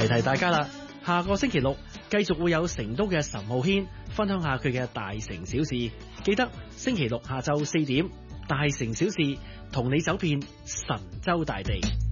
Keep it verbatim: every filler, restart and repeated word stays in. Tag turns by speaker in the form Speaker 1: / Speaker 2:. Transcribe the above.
Speaker 1: 提提大家啦，下個星期六繼續會有成都嘅岑浩軒分享下佢嘅大城小事。記得星期六下晝四點，大城小事同你走遍神州大地。